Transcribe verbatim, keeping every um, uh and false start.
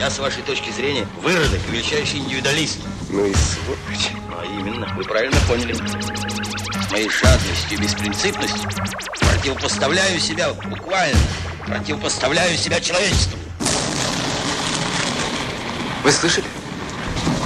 Я, с вашей точки зрения, выродок, величайший индивидуалист. Ну и сволочь. А именно, вы правильно поняли. Моей жадностью и беспринципностью противопоставляю себя буквально, противопоставляю себя человечеству. Вы слышали?